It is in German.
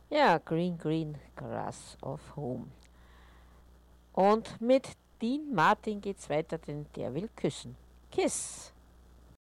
Ja, Green Green Grass of Home. Und mit Dean Martin geht's weiter, denn der will küssen. Kiss!